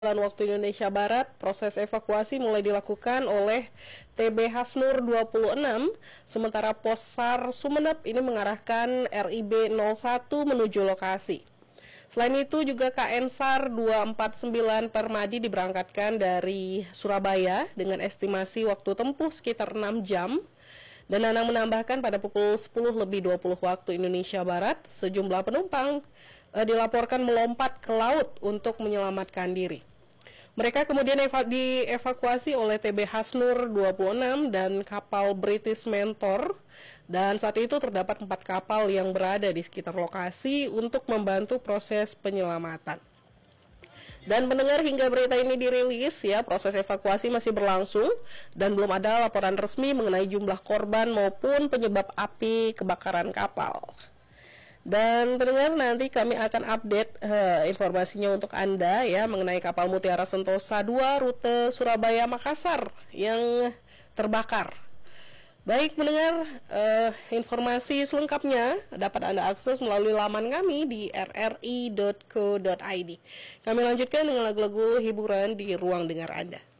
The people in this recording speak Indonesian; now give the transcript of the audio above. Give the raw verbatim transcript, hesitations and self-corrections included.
Waktu Indonesia Barat, proses evakuasi mulai dilakukan oleh T B Hasnur dua puluh enam, sementara Possar Sumeneb ini mengarahkan R I B nol satu menuju lokasi. Selain itu juga K N SAR dua empat sembilan Permadi diberangkatkan dari Surabaya dengan estimasi waktu tempuh sekitar enam jam. Dan Nanang menambahkan pada pukul sepuluh lebih dua puluh waktu Indonesia Barat, sejumlah penumpang eh, dilaporkan melompat ke laut untuk menyelamatkan diri. Mereka kemudian eva dievakuasi oleh T B Hasnur dua puluh enam dan kapal British Mentor, dan saat itu terdapat empat kapal yang berada di sekitar lokasi untuk membantu proses penyelamatan. Dan pendengar, hingga berita ini dirilis ya, proses evakuasi masih berlangsung dan belum ada laporan resmi mengenai jumlah korban maupun penyebab api kebakaran kapal. Dan pendengar, nanti kami akan update uh, informasinya untuk Anda ya mengenai kapal Mutiara Sentosa dua rute Surabaya Makassar yang terbakar. Baik pendengar, uh, informasi selengkapnya dapat Anda akses melalui laman kami di r r i dot co dot i d. Kami lanjutkan dengan lagu-lagu hiburan di ruang dengar Anda.